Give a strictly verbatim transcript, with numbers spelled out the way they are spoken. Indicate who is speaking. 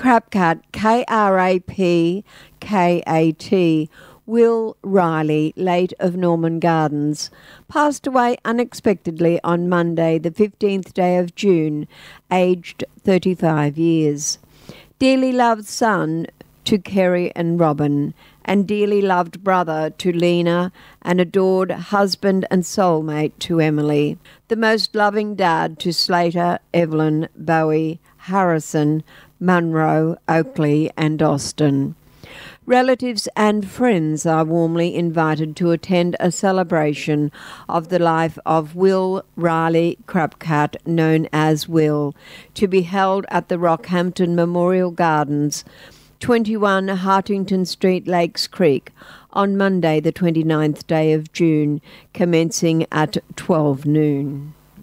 Speaker 1: Krapkat, K R A P K A T, Will Riley, late of Norman Gardens, passed away unexpectedly on Monday, the fifteenth day of June, aged thirty-five years. Dearly loved son to Kerry and Robin, and dearly loved brother to Lena, and adored husband and soulmate to Emily. The most loving dad to Slater, Evelyn, Bowie, Harrison, Munro, Oakley and Austin. Relatives and friends are warmly invited to attend a celebration of the life of Will Riley Krapkat, known as Will, to be held at the Rockhampton Memorial Gardens, twenty-one Hartington Street, Lakes Creek, on Monday the twenty-ninth day of June, commencing at twelve noon.